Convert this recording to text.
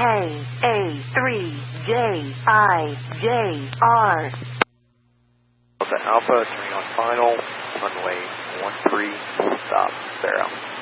KA3JIJR. Delta Alpha, 3 on final, runway 13, full stop, Sparrow.